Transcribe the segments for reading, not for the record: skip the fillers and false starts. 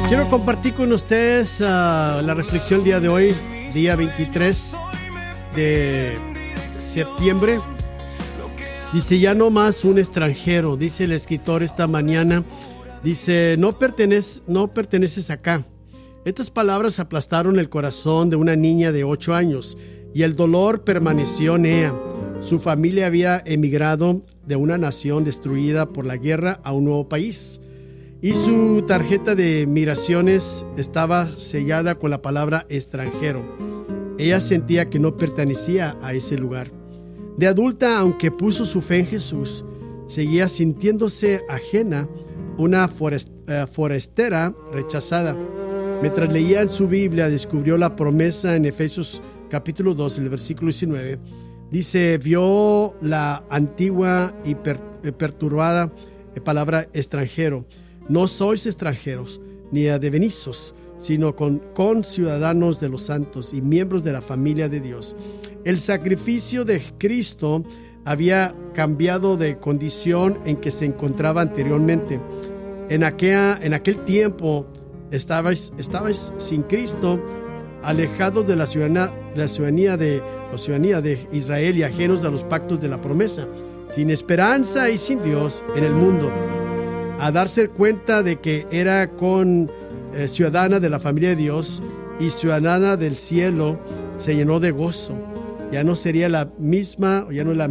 Quiero compartir con ustedes la reflexión día de hoy, día 23 de septiembre. Dice, ya no más un extranjero, dice el escritor esta mañana. Dice, no perteneces acá. Estas palabras aplastaron el corazón de una niña de 8 años y el dolor permaneció en ella. Su familia había emigrado de una nación destruida por la guerra a un nuevo país. Y su tarjeta de migraciones estaba sellada con la palabra extranjero. Ella sentía que no pertenecía a ese lugar. De adulta, aunque puso su fe en Jesús, seguía sintiéndose ajena, una forastera rechazada. Mientras leía en su Biblia, descubrió la promesa en Efesios capítulo 2, el versículo 19. Dice, vio la antigua y perturbada palabra extranjero. No sois extranjeros, ni advenizos, sino con ciudadanos de los santos y miembros de la familia de Dios. El sacrificio de Cristo había cambiado de condición en que se encontraba anteriormente. En aquel tiempo estabais sin Cristo, alejados de la ciudadanía de Israel y ajenos a los pactos de la promesa, sin esperanza y sin Dios en el mundo. A darse cuenta de que era ciudadana de la familia de Dios y ciudadana del cielo, se llenó de gozo. Ya no sería la misma,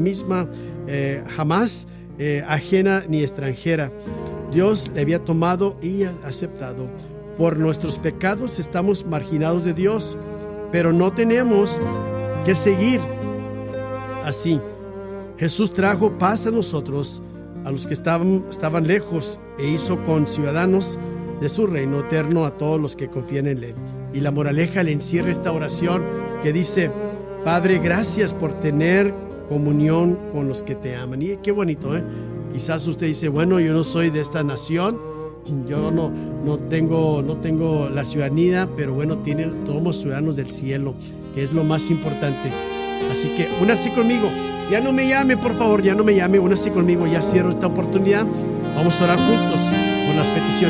jamás ajena ni extranjera. Dios le había tomado y aceptado. Por nuestros pecados estamos marginados de Dios, pero no tenemos que seguir así. Jesús trajo paz a nosotros, a los que estaban lejos, e hizo conciudadanos de su reino eterno a todos los que confían en Él. Y la moraleja le encierra esta oración que dice, Padre, gracias por tener comunión con los que te aman. Y qué bonito, ¿eh? Quizás usted dice, bueno, yo no soy de esta nación, yo no tengo la ciudadanía, pero bueno, somos ciudadanos del cielo, que es lo más importante. Así que únase conmigo. Ya no me llame, por favor, ya no me llame, únase conmigo, ya cierro esta oportunidad. Vamos a orar juntos por las peticiones.